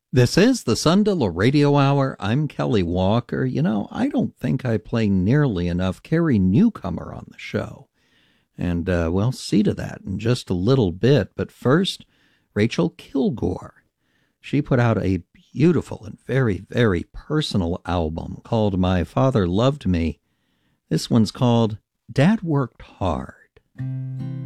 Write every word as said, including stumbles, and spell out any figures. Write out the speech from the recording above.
This is the Sundalo Radio Hour. I'm Kelly Walker. You know, I don't think I play nearly enough Carrie Newcomer on the show. And uh, we'll see to that in just a little bit. But first, Rachel Kilgore. She put out a beautiful and very, very personal album called My Father Loved Me. This one's called Dad Worked Hard.